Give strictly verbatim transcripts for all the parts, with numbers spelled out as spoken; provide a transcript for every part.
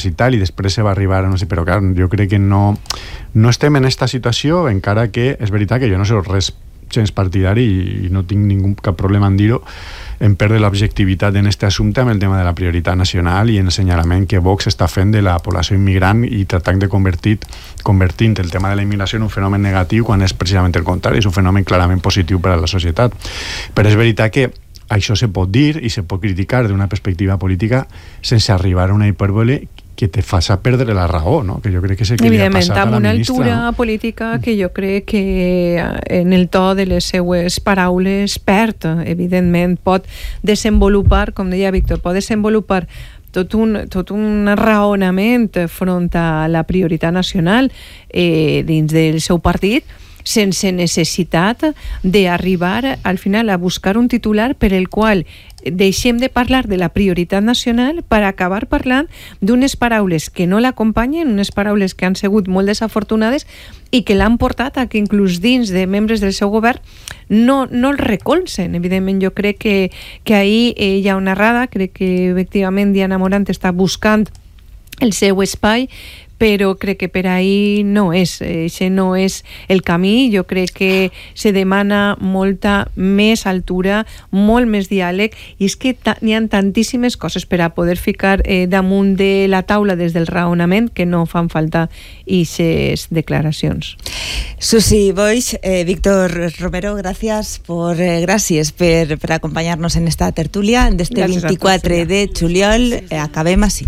i tal, i després se va arribar a no sé, però clar, jo crec que no, no estem en esta situació, encara que és veritat que jo no sé res gens partidari i no tinc ningú, cap problema en dir-ho, en perdre l'objectivitat en aquest assumpte amb el tema de la prioritat nacional i en el senyalament que Vox està fent de la població immigrant i tractant de convertir convertint el tema de la immigració en un fenomen negatiu quan és precisament el contrari, és un fenomen clarament positiu per a la societat. Però és veritat que això se pot dir i se pot criticar d'una perspectiva política sense arribar a una hipèrbole que te faça perdre la raó, no? Que jo crec que és el que li ha passat a la ministra. Evidentment, amb una altura no? política que jo crec que en el to de les seues paraules perd, evidentment, pot desenvolupar, com deia Víctor, pot desenvolupar tot un, tot un raonament front a la prioritat nacional eh, dins del seu partit, sense necessitat d'arribar al final a buscar un titular per el qual deixem de parlar de la prioritat nacional per acabar parlant d'unes paraules que no l'acompanyen, unes paraules que han sigut molt desafortunades i que l'han portat a que inclús dins de membres del seu govern no, no el recolzen. Evidentment, jo crec que, que ahir eh, hi ha una errada, crec que efectivament Diana Morant està buscant el seu espai, però crec que per ahí no és, això no és el camí. Jo crec que se demana molta més altura, molt més diàleg, i és que n'hi ha tantíssimes coses per a poder ficar eh, damunt de la taula des del raonament que no fan falta aquestes declaracions. Susi Boix, eh, Víctor Romero, gracias por, eh, gracias per, per acompanyar-nos en esta tertúlia d'este vint-i-quatre de juliol. Eh, acabem així.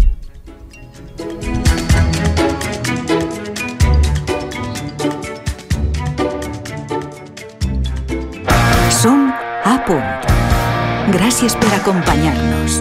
Som a punt. Gràcies per acompañarnos.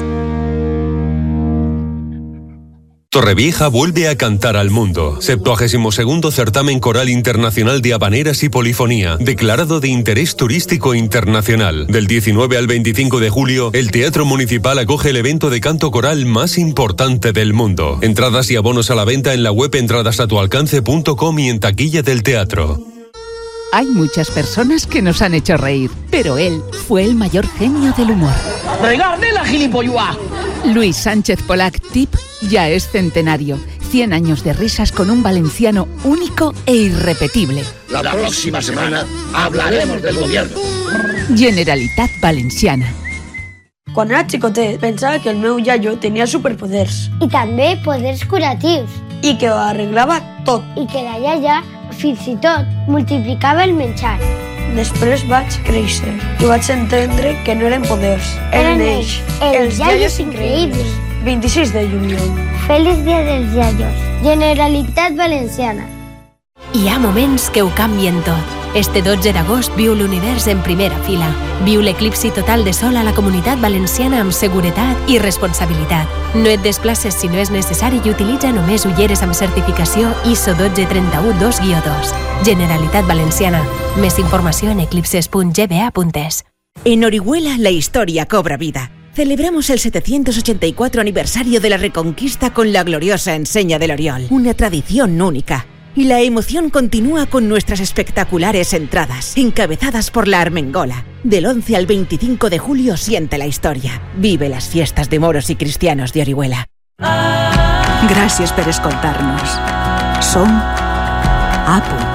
Torrevieja vuelve a cantar al mundo. septuagésimo segundo Certamen Coral Internacional de Habaneras y Polifonía, declarado de interés turístico internacional. Del diecinueve al veinticinco de julio, el Teatro Municipal acoge el evento de canto coral más importante del mundo. Entradas y abonos a la venta en la web entradas a tu alcance punto com y en taquilla del teatro. Hay muchas personas que nos han hecho reír, pero él fue el mayor genio del humor. ¡Regarde la gilipollua! Luis Sánchez Polac, Tip, ya es centenario. cien años de risas con un valenciano único e irrepetible. La próxima semana hablaremos del gobierno. Generalitat Valenciana. Quan era xicotet pensava que el meu iaio tenia superpoders. I també poders curatius. I que ho arreglava tot. I que la iaia fins i tot multiplicava el menjar. Després vaig créixer i vaig entendre que no eren poders, eren ells, els iaios increïbles. vint-i-sis de juliol. Feliç dia dels iaios. Generalitat Valenciana. Hi ha moments que ho canvien tot. Este dotze d'agost viu l'univers en primera fila. Viu l'eclipsi total de sol a la Comunitat Valenciana amb seguretat i responsabilitat. No et desplaces si no és necessari i utilitza només ulleres amb certificació I S O dotze trenta-u dos guió dos. Generalitat Valenciana. Més informació en eclipses punt g b a punt es. En Orihuela la historia cobra vida. Celebramos el setecientos ochenta y cuatro aniversario de la Reconquista con la gloriosa enseña del Oriol. Una tradición única. Y la emoción continúa con nuestras espectaculares entradas, encabezadas por la Armengola. Del once al veinticinco de julio siente la historia. Vive las fiestas de moros y cristianos de Orihuela. Gràcies per escoltar-nos. Som a punt.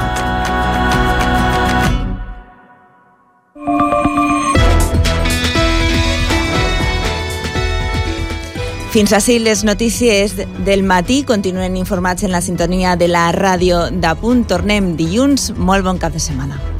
Fins així les notícies del matí. Continuen informats en la sintonia de la ràdio d'Apunt. Tornem dilluns. Molt bon cap de setmana.